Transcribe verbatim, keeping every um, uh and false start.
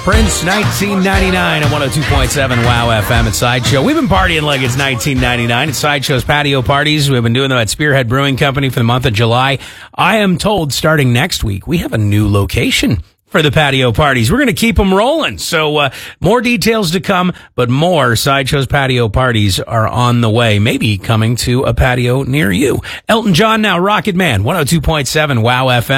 Prince, nineteen ninety-nine at one oh two point seven Wow F M at Sideshow. We've been partying like it's nineteen ninety-nine at Sideshow's patio parties. We've been doing them at Spearhead Brewing Company for the month of July. I am told starting next week, we have a new location for the patio parties. We're going to keep them rolling. So uh, more details to come, but more Sideshow's patio parties are on the way, maybe coming to a patio near you. Elton John now, Rocket Man, one oh two point seven Wow F M.